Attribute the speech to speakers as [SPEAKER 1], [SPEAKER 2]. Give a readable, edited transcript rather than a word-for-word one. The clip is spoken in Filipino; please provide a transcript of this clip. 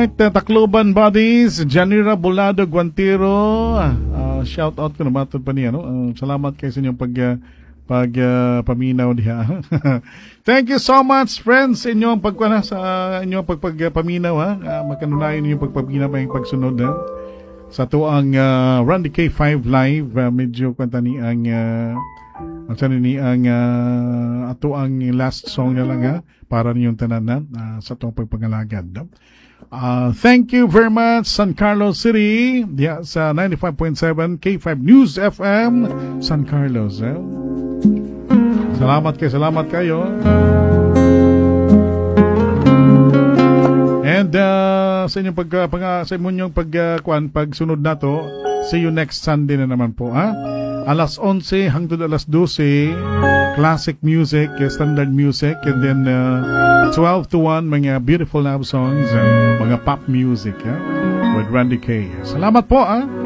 [SPEAKER 1] Alright, Tacloban Buddies, Janira Bolado Guantero, shout out ko naman pa niya, no? Salamat kayo sa inyong paminaw diha. Thank you so much, friends, inyong sa inyong pagpaminaw, ha. Magkanunayan inyong pagpaminaw pa yung pagsunod, ha. Sa tuang Randy K5 Live, medyo kwenta ni ang ato ang last song na lang, ha, para ninyong tananan sa tuang pagpangalagad, no? Thank you very much, San Carlos City, sa 95.7 K5 News FM, San Carlos, eh? Salamat kayo. And sa inyong pagsunod na to, see you next Sunday na naman po, ha? Alas 11 hanggang alas 12, classic music, standard music, and then 12 to 1, mga beautiful love songs, mga pop music, ha? With Randy K. Salamat po, ha?